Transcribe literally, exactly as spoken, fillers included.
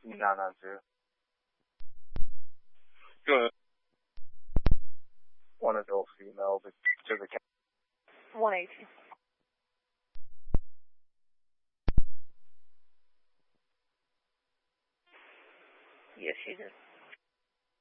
nine nine two. Good. One adult female to the cat. one eighty. Yes, she did.